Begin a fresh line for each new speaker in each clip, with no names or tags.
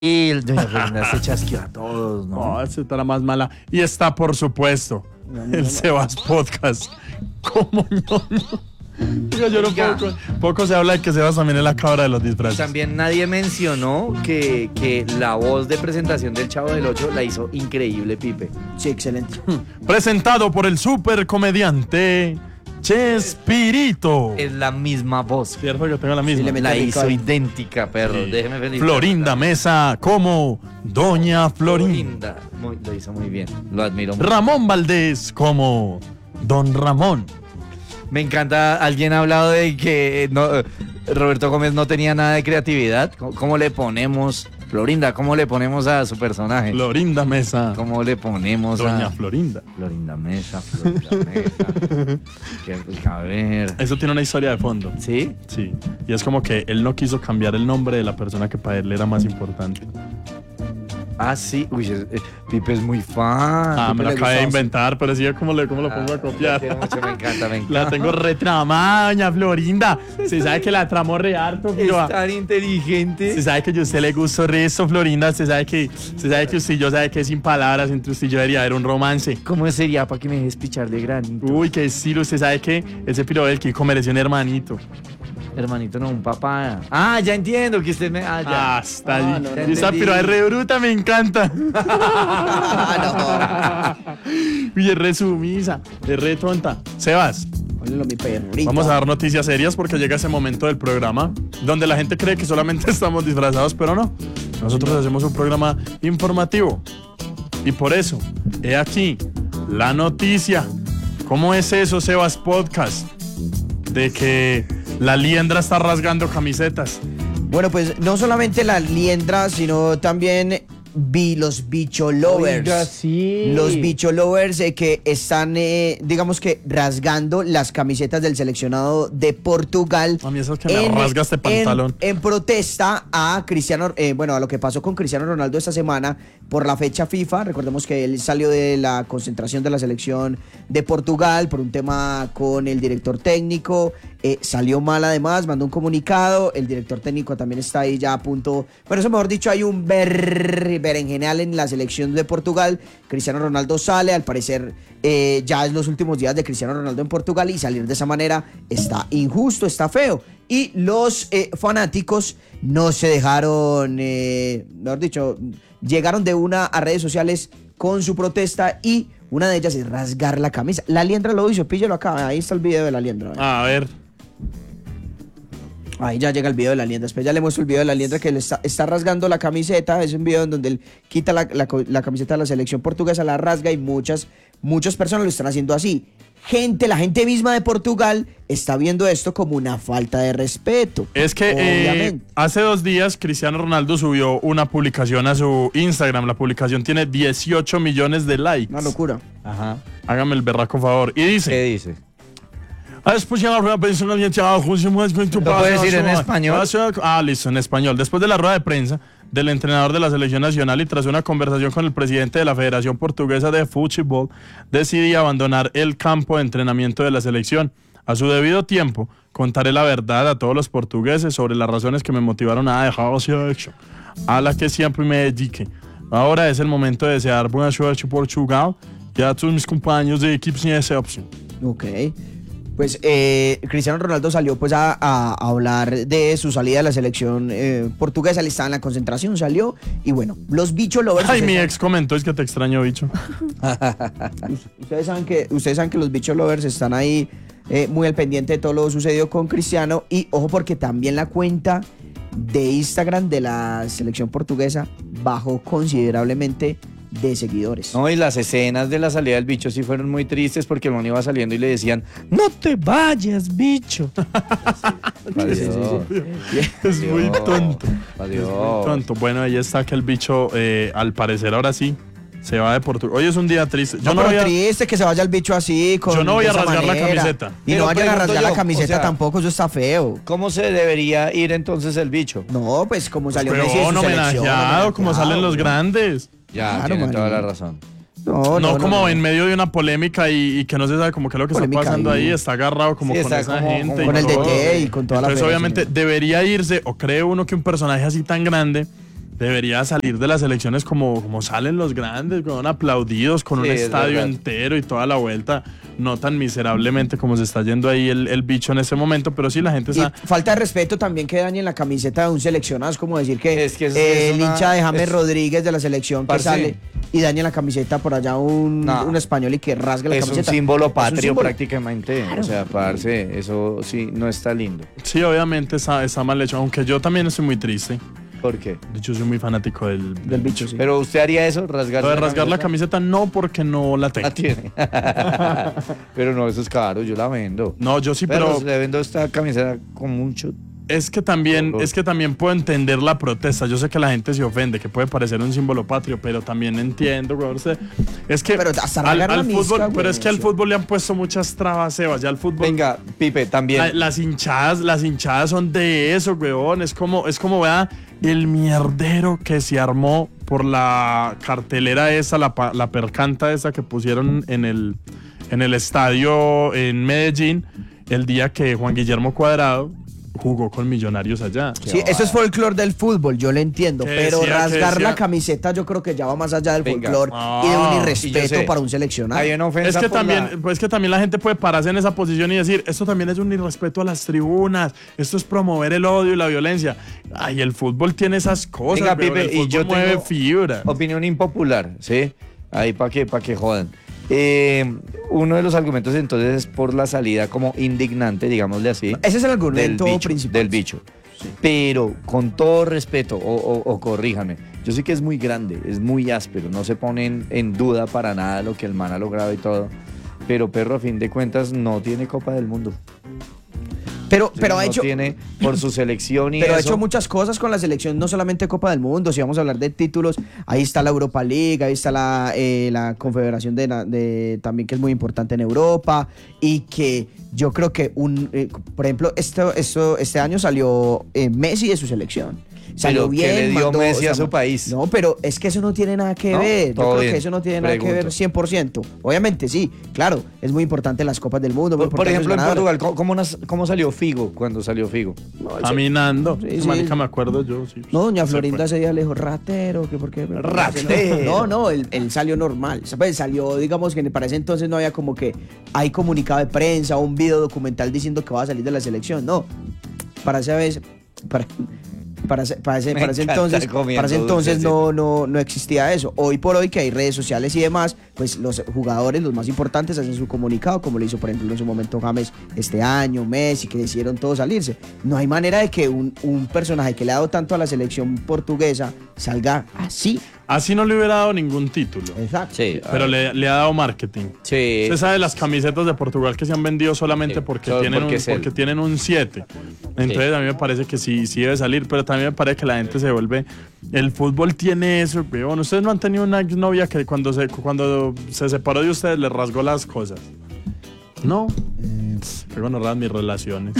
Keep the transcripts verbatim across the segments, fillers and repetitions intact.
Y el doña Florinda se chasqueó a todos, ¿no?
No, esa está la más mala. Y está, por supuesto,
No, no,
el
no.
Sebas Podcast. ¿Cómo no? Digo, yo no
Oiga.
poco, poco se habla de que Sebas también es la cabra de los disfraces.
También nadie mencionó que, que la voz de presentación del Chavo del Ocho la hizo increíble Pipe.
Sí, excelente.
Presentado por el super comediante Chespirito.
Es la misma voz.
Cierto que tengo la misma.
Sí, le metí
La
rico
hizo
ahí.
idéntica, perro.
Sí.
Déjeme feliz.
Florinda Mesa como Doña Florinda.
Florinda. Muy- lo hizo muy bien. Lo admiro mucho.
Ramón Valdés como Don Ramón.
Me encanta, alguien ha hablado de que eh, no, eh, Roberto Gómez no tenía nada de creatividad. ¿Cómo, cómo le ponemos, Florinda, cómo le ponemos a su personaje?
Florinda Mesa.
¿Cómo le ponemos
Doña
a
Florinda.
Florinda Mesa, Florinda Mesa? Que, a ver.
Eso tiene una historia de fondo.
¿Sí?
Sí. Y es como que él no quiso cambiar el nombre de la persona que para él era más importante.
Ah, sí. Uy, es- eh, Pipe es muy fan.
Ah, me lo
le
acabé de
gustaba.
inventar, pero sí, ¿cómo, le, cómo lo
Ah,
pongo a
lo
copiar?
quiero mucho, me encanta, me encanta.
La tengo retramada, Doña Florinda. Se sabe que la tramo re harto,
Es
Firoa.
tan inteligente.
Se sabe que yo a usted le gustó resto, Florinda. Se sabe que, se sabe que usted y yo sabe que sin palabras entre usted y yo debería haber un romance.
¿Cómo sería para que me dejes pichar de granito?
Uy, qué estilo. Usted sabe que ese piro del Kiko merece un hermanito.
Hermanito, no, un papá. Ah, ya entiendo que usted me. Ah, ya.
Hasta
Ah,
ahí.
no, no,
Y esa
entendí.
piro es re bruta, me encanta. Y es re sumisa, es re tonta. Sebas,
Ponle mi perrito.
vamos a dar noticias serias porque llega ese momento del programa donde la gente cree que solamente estamos disfrazados, pero no. Nosotros hacemos un programa informativo. Y por eso, he aquí la noticia. ¿Cómo es eso, Sebas Podcast? De que la liendra está rasgando camisetas.
Bueno, pues no solamente la liendra, sino también vi los bicho lovers.
Oiga, sí.
Los bicho lovers eh, que están, eh, digamos que, rasgando las camisetas del seleccionado de Portugal.
A mí eso es que me rasga este pantalón.
En, en protesta a Cristiano, eh, bueno, a lo que pasó con Cristiano Ronaldo esta semana por la fecha FIFA. Recordemos que él salió de la concentración de la selección de Portugal por un tema con el director técnico. Eh, salió mal además, mandó un comunicado. El director técnico también está ahí ya a punto. Bueno, eso mejor dicho, hay un ber, berenjenal en la selección de Portugal. Cristiano Ronaldo sale, al parecer eh, ya es los últimos días de Cristiano Ronaldo en Portugal y salir de esa manera está injusto, está feo. Y los eh, fanáticos no se dejaron, eh, mejor dicho, llegaron de una a redes sociales con su protesta y una de ellas es rasgar la camisa. La liendra lo hizo, píllelo acá, ahí está el video de la liendra.
A ver.
Ahí ya llega el video de la liendra. Después ya le muestro el video de la liendra que le está, está rasgando la camiseta. Es un video en donde él quita la, la, la camiseta de la selección portuguesa, la rasga y muchas, muchas personas lo están haciendo así. Gente, la gente misma de Portugal está viendo esto como una falta de respeto.
Es que eh,
Obviamente.
hace dos días Cristiano Ronaldo subió una publicación a su Instagram. La publicación tiene dieciocho millones de likes.
Una locura.
Ajá.
Hágame el berraco favor. Y
¿Qué
dice...
dice?
Ah, después de la rueda de prensa, no había echado juicio, más que tu
¿Lo puede
paso,
decir en
ah,
español?
Ah, listo, en español. Después de la rueda de prensa del entrenador de la selección nacional y tras una conversación con el presidente de la Federación Portuguesa de Fútbol, decidí abandonar el campo de entrenamiento de la selección. A su debido tiempo, contaré la verdad a todos los portugueses sobre las razones que me motivaron a dejar la selección, a la que siempre me dediqué. Ahora es el momento de desear buena suerte a Portugal y a todos mis compañeros de equipo sin excepción.
Ok. Pues eh, Cristiano Ronaldo salió pues a, a- a hablar de su salida de la selección eh, portuguesa. Él estaba en la concentración, salió. Y bueno, los bicho lovers.
Ay, mi
ustedes,
ex comentó, es que te extraño, bicho.
ustedes saben que, ustedes saben que los bicho lovers están ahí eh, muy al pendiente de todo lo sucedido con Cristiano. Y ojo porque también la cuenta de Instagram de la selección portuguesa bajó considerablemente de seguidores.
No, y las escenas de la salida del bicho sí fueron muy tristes porque el mono iba saliendo y le decían, no te vayas, bicho. Adiós.
Es muy tonto.
Adiós.
Es muy tonto. Bueno, ahí está que el bicho, eh, al parecer ahora sí, se va de Portugal. Hoy es un día triste. Yo no,
pero
voy a...
triste que se vaya el bicho así. Con,
Yo no voy
de
a
esa
rasgar la
manera.
camiseta.
Y
Pero
no vayan a
pregunto
rasgar
yo,
la camiseta
o sea,
tampoco, eso está feo.
¿Cómo se debería ir entonces el bicho?
No, pues como salió Messi de
Peón,
su selección,
homenajeado, como salen los grandes.
Ya,
Claro,
tienen toda
marica.
la razón.
No,
No, como
no.
en medio de una polémica y, y que no se sabe como qué es lo que
Polémica
está pasando
ahí.
ahí, está agarrado como
Sí,
con
está
esa
como-
gente.
como
y
con el
todo.
D T y con toda la
Entonces,
federación.
obviamente, debería irse, o cree uno que un personaje así tan grande debería salir de las elecciones como, como salen los grandes, con aplaudidos, con
Sí,
un
es
estadio
verdad.
entero y toda la vuelta, no tan miserablemente como se está yendo ahí el, el bicho en ese momento, pero sí la gente
Y
está...
falta de respeto también que dañen la camiseta de un seleccionado. Es como decir que,
Es que es-
eh,
es
el
una-
hincha de James
es-
Rodríguez de la selección que
Parce.
sale y daña la camiseta por allá un,
No.
un español y que rasga la
Es un
camiseta.
símbolo
Es un
patrio
símbolo.
prácticamente. O sea, parce, eso sí no está lindo.
Sí, obviamente está, está mal hecho, aunque yo también estoy muy triste.
¿Por qué?
De hecho, soy muy fanático del, del,
Del bicho, sí.
Pero usted haría eso, rasgar
Lo de rasgar la camiseta no, porque no la tengo.
La tiene. Pero no, eso es caro, yo la vendo.
No, yo sí,
pero
pero
le vendo esta camiseta con mucho.
es que también,
Dolor.
es que también puedo entender la protesta. Yo sé que la gente se ofende, que puede parecer un símbolo patrio, pero también entiendo, güey. usted- Es que
Pero hasta
al,
rasgar la
al
misca,
fútbol,
güey,
pero es que al
eso.
fútbol le han puesto muchas trabas, Sebas. Ya al fútbol.
Venga, Pipe, también.
La- las hinchadas, las hinchadas son de eso, weón. Es como, es como, vea, el mierdero que se armó por la cartelera esa, la, pa- la percanta esa que pusieron en el, en el estadio en Medellín, el día que Juan Guillermo Cuadrado jugó con Millonarios allá.
Sí, eso es folclore del fútbol, yo lo entiendo,
Que
pero
decía, que
rasgar
decía-
la camiseta yo creo que ya va más allá del
Venga.
folclore
Ah,
y de un
y yo
irrespeto
sé.
para un seleccionado.
Hay una ofensa
Es que,
por
también,
la-
pues que también la gente puede pararse en esa posición y decir, esto también es un irrespeto a las tribunas, esto es promover el odio y la violencia. Ay, el fútbol tiene esas cosas,
Venga,
weón,
Pipe,
el
y
fútbol
yo
mueve
tengo
fibra.
opinión impopular, ¿sí? Ahí para que, pa' que jodan. Eh, uno de los argumentos entonces es por la salida como indignante, digámosle así.
Ese es el
del
argumento
bicho,
principal.
del bicho. Pero con todo respeto, o, o, o corríjame, yo sé que es muy grande, es muy áspero, no se pone en, en duda para nada lo que el man ha logrado y todo. Pero perro, a fin de cuentas, no tiene Copa del Mundo.
Pero, pero
no
ha hecho,
tiene por su selección y
pero ha
eso.
hecho muchas cosas con la selección, no solamente Copa del Mundo. Si vamos a hablar de títulos, ahí está la Europa League, ahí está la, eh, la Confederación de, la- de también, que es muy importante en Europa, y que yo creo que un eh, por ejemplo, esto, esto, este año salió eh, Messi de su selección. Salió
Pero, ¿qué
bien,
le dio
mandó,
Messi a
o sea,
su país?
No, pero es que eso no tiene nada que
¿No?
ver. Yo
Todo
creo
bien.
que eso no tiene nada que
Pregunto.
ver cien por ciento. Obviamente, sí, claro, es muy importante las Copas del Mundo. muy
Por, por
importante
ejemplo, en
los ganadores.
Portugal, ¿cómo, cómo nas- cómo salió Figo cuando salió Figo?
Caminando.
Sí,
Esa
sí.
marica me acuerdo yo. Sí.
No, doña
Se
Florinda
fue.
ese día le dijo, ratero, que por qué.
Ratero.
No, no, él, él salió normal. Pues salió, digamos que para ese entonces no había como que hay comunicado de prensa o un video documental diciendo que va a salir de la selección. No. Para esa vez, para, para, ese- para ese,
Me
para ese
encanta
entonces,
comiendo
para ese entonces
dulces,
no, no, no existía eso. Hoy por hoy que hay redes sociales y demás, pues los jugadores, los más importantes, hacen su comunicado, como lo hizo, por ejemplo, en su momento James este año, Messi, que decidieron todos salirse. No hay manera de que un, un personaje que le ha dado tanto a la selección portuguesa salga así.
Así no le hubiera dado ningún título.
Exacto.
Sí,
Pero le, le ha dado marketing.
sí.
Usted sabe las camisetas de Portugal que se han vendido solamente
Sí,
porque,
solo
tienen
porque
un,
es él.
porque tienen un siete. Entonces
Sí.
a mí me parece que sí, sí debe salir, pero también me parece que la gente se vuelve... El fútbol tiene eso, weón. Ustedes no han tenido una novia que cuando se, cuando se separó de ustedes le rasgó las cosas. No. Qué gonorreas mis relaciones.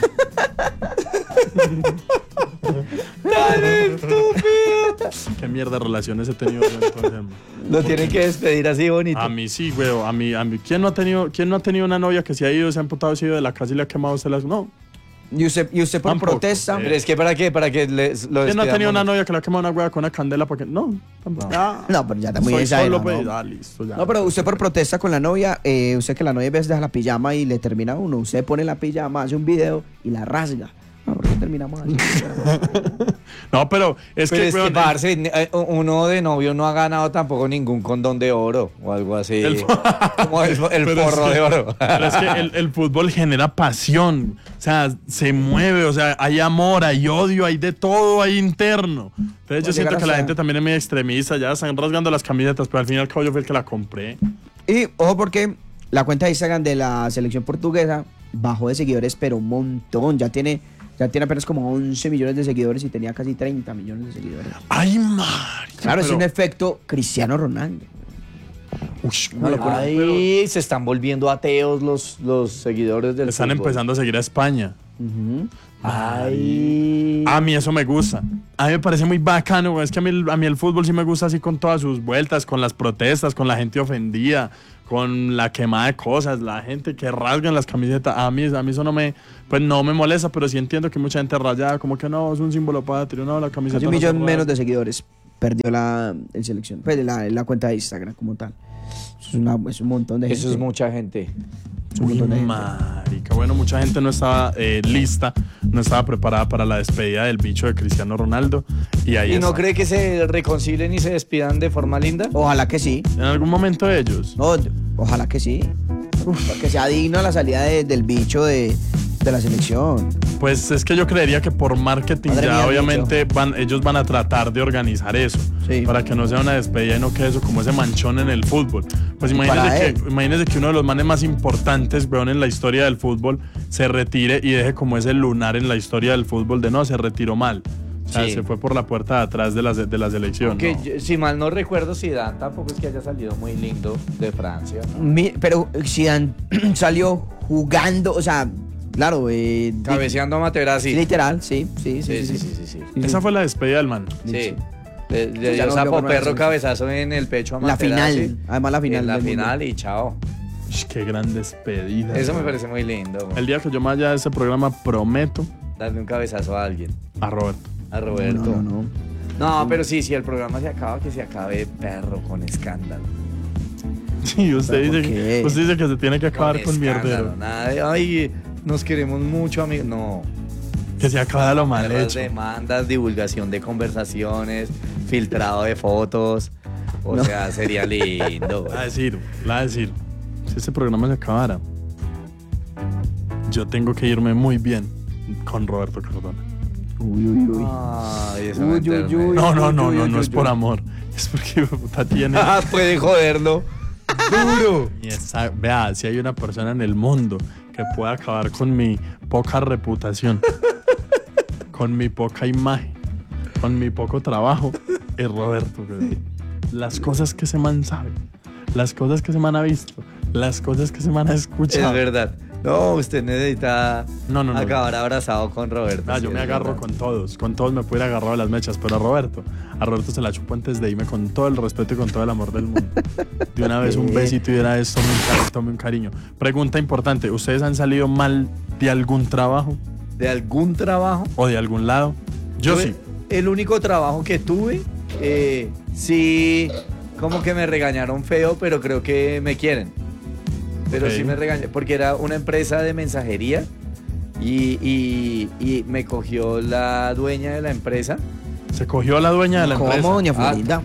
Qué mierda de relaciones he tenido yo entonces.
Lo tienen que despedir así bonito.
A mí sí, güey. A mí, a mí. ¿Quién no ha tenido, quién no ha tenido una novia que se ha ido, se ha emputado, se ha ido de la casa y le ha quemado a usted las... No.
Y usted, y usted por
Tampoco,
protesta.
eh.
Pero es que para qué, para que les, lo
¿Quién no ha tenido una
despidamos?
novia que le ha quemado una hueá con una candela? Porque no. tampoco. Ah,
No, pero ya está muy
soy
exagerado,
solo, pues,
¿no?
ah, listo, ya.
No, pero usted por protesta con la novia, eh, usted que la novia a veces deja la pijama y le termina a uno. Usted pone la pijama, hace un video y la rasga. No, ¿por qué terminamos así?
No, pero es
Pero
que,
es que,
weón,
parce, eh, uno de novio no ha ganado tampoco ningún condón de oro o algo así.
El-
Como el, el
Pero es
forro
que-
de oro.
Pero es que el, el fútbol genera pasión, o sea, se mueve, o sea, hay amor, hay odio, hay de todo ahí interno. Entonces yo
Puede
siento
llegar
que la
hasta-
gente también es muy extremista, ya están rasgando las camisetas, pero al fin y al cabo yo fui el que la compré.
Y ojo porque la cuenta de Instagram de la selección portuguesa bajó de seguidores, pero un montón. Ya tiene, ya tiene apenas como once millones de seguidores y tenía casi treinta millones de seguidores.
Ay, marica.
Claro, es
pero-
un efecto Cristiano Ronaldo.
Ush,
Una locura.
Ahí se están volviendo ateos los, los seguidores del
Están
fútbol.
empezando a seguir a España.
Ujú.
Ay.
A mí eso me gusta. A mí me parece muy bacano, güey. Es que a mí, el- a mí el fútbol sí me gusta así con todas sus vueltas, con las protestas, con la gente ofendida, con la quemada de cosas, la gente que rasgan las camisetas. A mí, a mí eso no me, pues no me molesta, pero sí entiendo que mucha gente rayada, como que no, es un símbolo patrio, no, la camiseta.
Casi un
no se
millón
rasga.
menos de seguidores perdió la el selección, pues la, la cuenta de Instagram como tal. Eso es, una- es un montón de gente.
Eso es mucha gente.
Es un
Uy,
montón de gente.
marica. Bueno, mucha gente no estaba eh, lista, no estaba preparada para la despedida del bicho de Cristiano Ronaldo. Y ahí
¿Y no
está.
cree que se reconcilien y se despidan de forma linda?
Ojalá que sí.
En algún momento ellos.
No, ojalá que sí. Para que sea digno la salida de- del bicho de, de la selección.
Pues es que yo creería que por marketing
Madre
ya
mía,
obviamente van, ellos van a tratar de organizar eso.
Sí.
Para que no sea una despedida y no quede eso como ese manchón en el fútbol. Pues
Y para
imagínese
él.
que, imagínese que uno de los manes más importantes, weón, en la historia del fútbol se retire y deje como ese lunar en la historia del fútbol de no, se retiró mal. O sea,
Sí.
se fue por la puerta de atrás de la, de la selección.
Aunque
¿no?
yo- si mal no recuerdo, Zidane tampoco es que haya salido muy lindo de Francia. ¿no?
Mi- pero Zidane salió jugando, o sea, claro, eh, di-
Cabeceando a Materazzi.
literal, sí, sí, sí,
Sí,
sí.
sí, sí, sí, sí.
sí,
Esa
sí.
fue la despedida del man.
Sí. Le, le
Sí, ya
dio
no
sapo
volvió a
perro
poner-
cabezazo en el pecho a
La
Materazzi.
final, además la final
En la
del
final y chao.
Ish, qué gran despedida.
Eso me
weón.
parece muy lindo. güey.
El día que yo me vaya de ese programa prometo
Darle un cabezazo a alguien.
a Roberto.
A Roberto.
No, no, no.
No, pero sí, si el programa se acaba, que se acabe perro con escándalo.
Sí, usted
¿Pero
dice,
por qué?
usted dice que se tiene que acabar con,
escándalo,
mierdero.
Nada de, ay, nos queremos mucho, amigo. No.
Que se acabe lo mal
Las
hecho.
demandas, divulgación de conversaciones, filtrado de fotos. O
No.
sea, sería lindo. güey.
La decir, la decir. Si este programa se acabara, yo tengo que irme muy bien con Roberto Cardona.
Uy, uy, uy.
Ay, eso
Uy,
me
uy,
enterne.
uy.
No, no, no,
uy,
no,
uy,
no
uy,
es
uy.
por amor. Es porque puta tiene.
Ah, puede joderlo. Duro.
Y esa- vea, si hay una persona en el mundo que pueda acabar con mi poca reputación, con mi poca imagen, con mi poco trabajo, es Roberto. güey. Las cosas que se man sabe, las cosas que se man ha visto, las cosas que se man ha escuchado.
Es verdad. No, usted necesita
No, no, no.
acabar abrazado con Roberto.
Ah,
sí,
yo me
es
agarro
verdad.
con todos, con todos me pudiera agarrar a las mechas, pero a Roberto, a Roberto se la chupo antes de irme con todo el respeto y con todo el amor del mundo. De una vez un
¿Qué?
besito y era esto, tome un, cari- tome un cariño. Pregunta importante, ¿ustedes han salido mal de algún trabajo
¿De algún trabajo?
o de algún lado? Yo sí.
El único trabajo que tuve, eh, sí, como que me regañaron feo, pero creo que me quieren. Pero
Ok.
sí me regañaron, porque era una empresa de mensajería y, y- y me cogió la dueña de la empresa.
Se cogió a la dueña de la
¿Cómo,
empresa.
doña
Ah,
Florinda?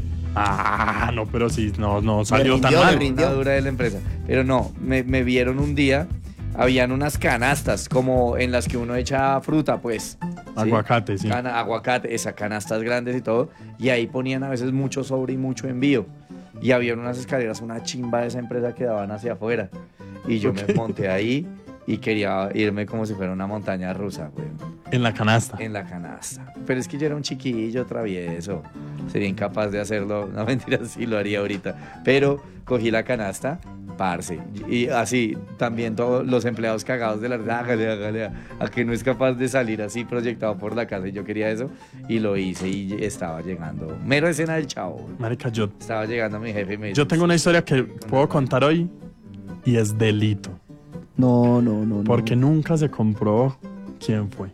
Ah, no, pero sí, no, no salió
rindió,
tan
le
mal.
rindió.
Una dura de la empresa. Pero no, me, me vieron un día, habían unas canastas como en las que uno echa fruta, pues. ¿sí?
Aguacate, sí.
Cana- aguacate, esas canastas grandes y todo. Y ahí ponían a veces mucho sobre y mucho envío. Y había unas escaleras, una chimba de esa empresa que daban hacia afuera. Y yo me
Ok.
monté ahí y quería irme como si fuera una montaña rusa, güey,
En la canasta.
en la canasta. Pero es que yo era un chiquillo travieso. Sería incapaz de hacerlo. No, mentira, sí lo haría ahorita. Pero cogí la canasta, parce. Y así, también todos los empleados cagados de la risa, hágale, hágale, a que no es capaz de salir así proyectado por la casa. Y yo quería eso y lo hice y estaba llegando. Mero escena del chavo. güey.
Marica, yo,
Estaba llegando mi jefe y me dice,
yo tengo una historia que puedo contar hoy y es delito.
No, no, no. no.
Porque nunca se comprobó quién fue.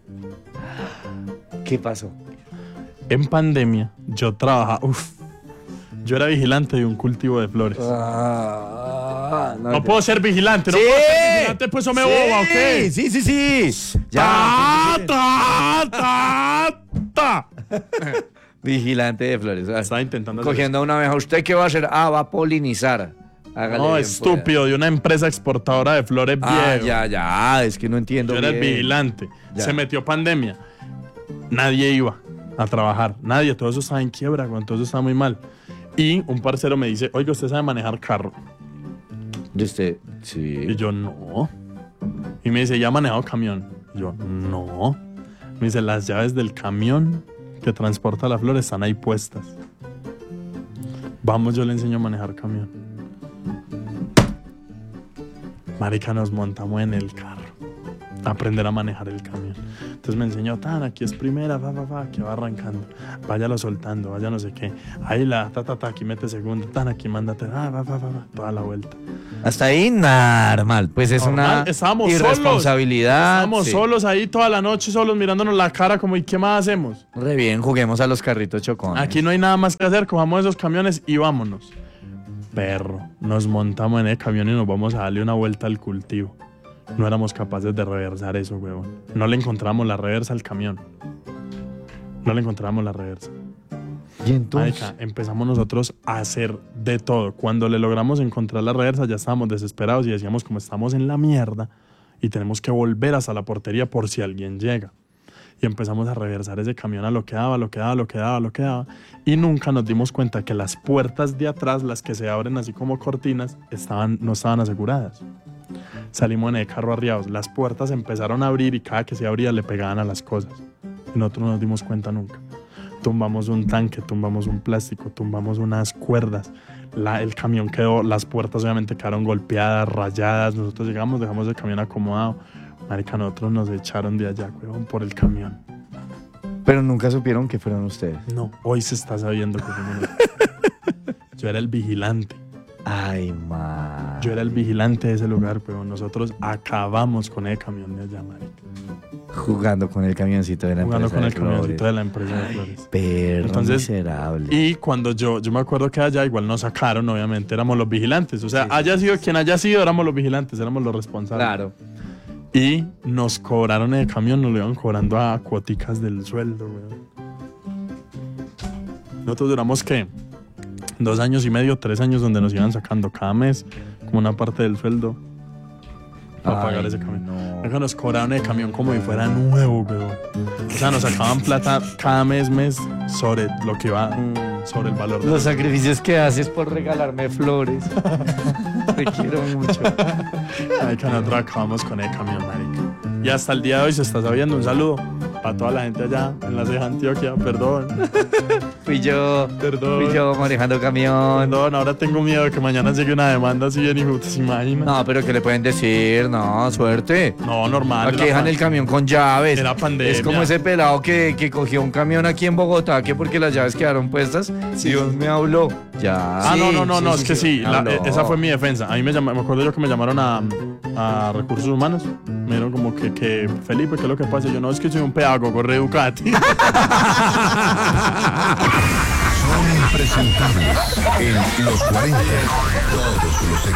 ¿qué pasó?
En pandemia, yo trabajaba, uff, yo era vigilante de un cultivo de flores.
Ah,
No puedo ser vigilante, no
Sí.
puedo ser vigilante, pues eso me boba, ¿ok?
Sí, sí, sí.
Ta,
Ya.
ta, ta, ta.
Vigilante de flores. Ah,
Estaba intentando hacer
Cogiendo a una abeja. ¿Usted qué va a hacer? Ah, va a polinizar. Hágale
No,
bien,
estúpido, de una empresa exportadora de flores
pueda. Ah,
viejo.
ya, ya. Es que no entiendo.
Yo era el
bien.
vigilante.
Ya.
Se metió pandemia. Nadie iba a trabajar. Nadie. Todo eso estaba en quiebra, güey, todo eso estaba muy mal. Y un parcero me dice, oiga, ¿usted sabe manejar carro?
Y usted,
Y
sí.
yo, no. Y me dice, ¿ya ha manejado camión? Y yo, no. Me dice, las llaves del camión que transporta la flor están ahí puestas. Vamos, yo le enseño a manejar camión. Marica, nos montamos en el carro. A aprender a manejar el camión. Entonces me enseñó, tan, aquí es primera, va, va, va, que va arrancando. Váyalo soltando, vaya no sé qué. Ahí la, ta, ta, ta, aquí mete segunda, tan, aquí mándate, ah, va, va, va, va, toda la vuelta.
Hasta ahí normal, pues es
Normal,
una
estábamos
irresponsabilidad.
Estábamos
sí.
solos ahí toda la noche, solos mirándonos la cara como, ¿y qué más hacemos?
Re bien, juguemos a los carritos chocones.
Aquí no hay nada más que hacer, cojamos esos camiones y vámonos. Perro, nos montamos en el camión y nos vamos a darle una vuelta al cultivo. No éramos capaces de reversar eso, huevón. No le encontramos la reversa al camión. No le encontramos la reversa.
Y entonces,
Marica, empezamos nosotros a hacer de todo. Cuando le logramos encontrar la reversa ya estábamos desesperados y decíamos como estamos en la mierda y tenemos que volver hasta la portería por si alguien llega. Y empezamos a reversar ese camión a lo que daba, lo que daba, lo que daba, lo que daba. Y nunca nos dimos cuenta que las puertas de atrás, las que se abren así como cortinas, estaban, no estaban aseguradas. Salimos en el carro arriados. Las puertas empezaron a abrir y cada que se abría le pegaban a las cosas. Y nosotros no nos dimos cuenta nunca. Tumbamos un tanque, tumbamos un plástico, tumbamos unas cuerdas. La, el camión quedó, las puertas obviamente quedaron golpeadas, rayadas. Nosotros llegamos, dejamos el camión acomodado. Marica, nosotros nos echaron de allá, huevón, por el camión.
pero nunca supieron que fueron ustedes.
No, hoy se está sabiendo que fuimos. Yo era el vigilante.
Ay, man.
Yo era el vigilante de ese lugar, pero nosotros acabamos con el camión de allá, marica.
Jugando con el camioncito de la
Jugando
empresa
con el
de Flores.
camioncito de la empresa de Flores.
Perro
Entonces,
miserable.
Y cuando yo, yo me acuerdo que allá igual nos sacaron, obviamente, éramos los vigilantes. O sea,
Sí,
haya sido quien haya sido, éramos los vigilantes, éramos los responsables.
Claro.
Y nos cobraron el camión, nos lo iban cobrando a cuoticas del sueldo, weón. Nosotros duramos, ¿qué? Dos años y medio, tres años donde nos iban sacando cada mes como una parte del sueldo para
Ay,
pagar ese camión.
no.
Luego nos cobraron el camión como si fuera nuevo, weón. O sea, nos sacaban plata cada mes, mes sobre lo que iba, sobre el valor.
Los sacrificios que haces por regalarme flores. Te quiero mucho.
Ay, que nosotros acabamos con el camión, marica. Y hasta el día de hoy se está sabiendo. Un saludo para toda la gente allá en la ceja Antioquia. Perdón,
Fui yo.
perdón.
Fui yo manejando camión.
Perdón, ahora tengo miedo de que mañana llegue una demanda así bien hijo, ¿se imagina?
No, pero ¿qué le pueden decir? No, suerte.
No, normal.
Aquí
era
dejan
pan-
el camión con llaves.
Era pandemia.
Es como ese pelado que, que cogió un camión aquí en Bogotá, que porque las llaves quedaron puestas, Dios me habló. Ya.
Ah, no, no, no,
sí,
no,
sí,
es que
sí,
sí, la-
habló.
eh, esa fue mi defensa. A mí me, llama- me acuerdo yo que me llamaron a, a Recursos Humanos. Me dijeron como que, que Felipe, ¿qué es lo que pasa? Yo no, es que soy un pedagogo, re Ducati.
Son impresentables en los cuarenta. Todos los éxitos.